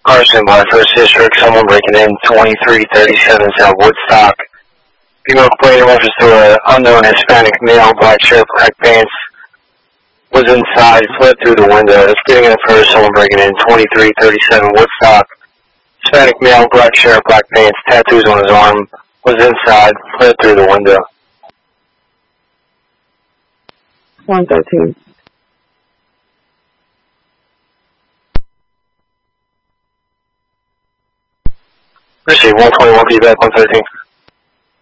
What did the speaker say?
Carson by First District, someone breaking in 2337 South Woodstock. Female complaint in reference to an unknown Hispanic male, black shirt, black pants, was inside, fled through the window. That's getting in first, someone breaking in 2337 Woodstock. Hispanic male, black shirt, black pants, tattoos on his arm, was inside, fled through the window. 113. Receive 121, feedback 113.